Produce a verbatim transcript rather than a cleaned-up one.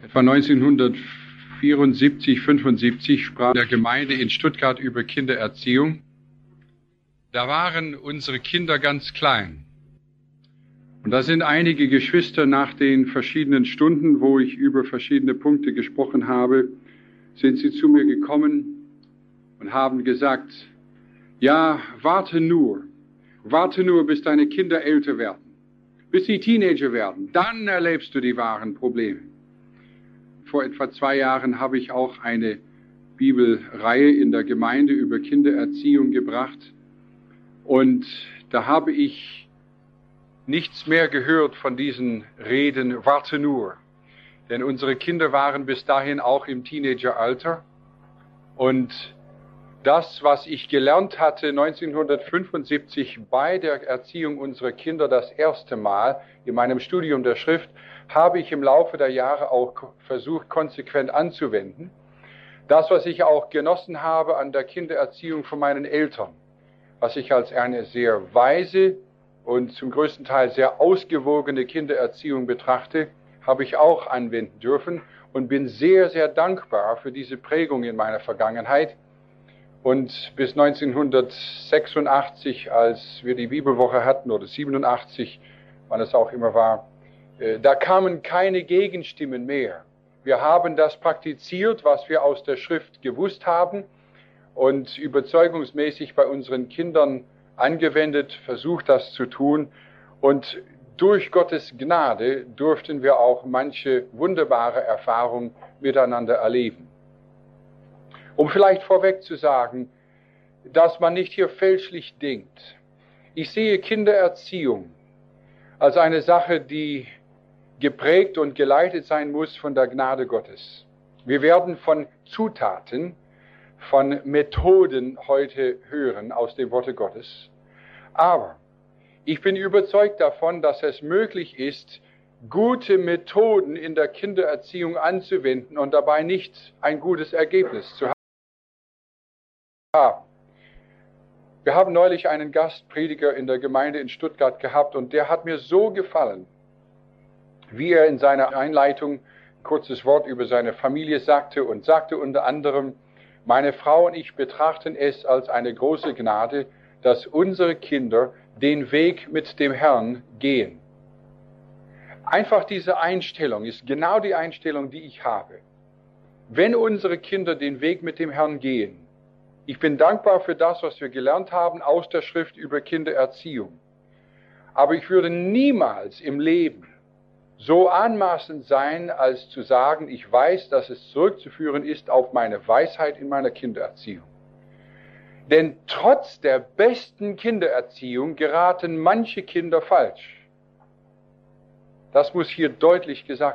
Etwa neunzehnhundertvierundsiebzig, fünfundsiebzig sprach der Gemeinde in Stuttgart über Kindererziehung. Da waren unsere Kinder ganz klein. Und da sind einige Geschwister nach den verschiedenen Stunden, wo ich über verschiedene Punkte gesprochen habe, sind sie zu mir gekommen und haben gesagt, ja, warte nur, warte nur, bis deine Kinder älter werden, bis sie Teenager werden, dann erlebst du die wahren Probleme. Vor etwa zwei Jahren habe ich auch eine Bibelreihe in der Gemeinde über Kindererziehung gebracht und da habe ich nichts mehr gehört von diesen Reden, warte nur. Denn unsere Kinder waren bis dahin auch im Teenageralter. Und das, was ich gelernt hatte neunzehnhundertfünfundsiebzig bei der Erziehung unserer Kinder das erste Mal in meinem Studium der Schrift, habe ich im Laufe der Jahre auch versucht, konsequent anzuwenden. Das, was ich auch genossen habe an der Kindererziehung von meinen Eltern, was ich als eine sehr weise und zum größten Teil sehr ausgewogene Kindererziehung betrachte, habe ich auch anwenden dürfen und bin sehr, sehr dankbar für diese Prägung in meiner Vergangenheit. Und bis neunzehnhundertsechsundachtzig, als wir die Bibelwoche hatten, oder siebenundachtzig, wann es auch immer war, äh, da kamen keine Gegenstimmen mehr. Wir haben das praktiziert, was wir aus der Schrift gewusst haben und überzeugungsmäßig bei unseren Kindern angewendet, versucht das zu tun und durch Gottes Gnade durften wir auch manche wunderbare Erfahrungen miteinander erleben. Um vielleicht vorweg zu sagen, dass man nicht hier fälschlich denkt. Ich sehe Kindererziehung als eine Sache, die geprägt und geleitet sein muss von der Gnade Gottes. Wir werden von Zutaten, von Methoden heute hören aus dem Worte Gottes. Aber ich bin überzeugt davon, dass es möglich ist, gute Methoden in der Kindererziehung anzuwenden und dabei nicht ein gutes Ergebnis zu haben. Wir haben neulich einen Gastprediger in der Gemeinde in Stuttgart gehabt und der hat mir so gefallen, wie er in seiner Einleitung ein kurzes Wort über seine Familie sagte und sagte unter anderem, meine Frau und ich betrachten es als eine große Gnade, dass unsere Kinder den Weg mit dem Herrn gehen. Einfach diese Einstellung ist genau die Einstellung, die ich habe. Wenn unsere Kinder den Weg mit dem Herrn gehen, ich bin dankbar für das, was wir gelernt haben aus der Schrift über Kindererziehung. Aber ich würde niemals im Leben so anmaßend sein, als zu sagen, ich weiß, dass es zurückzuführen ist auf meine Weisheit in meiner Kindererziehung. Denn trotz der besten Kindererziehung geraten manche Kinder falsch. Das muss hier deutlich gesagt